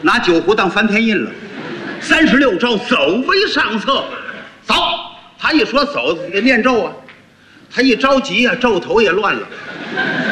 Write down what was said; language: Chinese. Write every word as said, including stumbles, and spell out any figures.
拿酒壶当翻天印了。三十六招，走为上策。走，他一说走，得念咒啊。他一着急啊，咒头也乱了。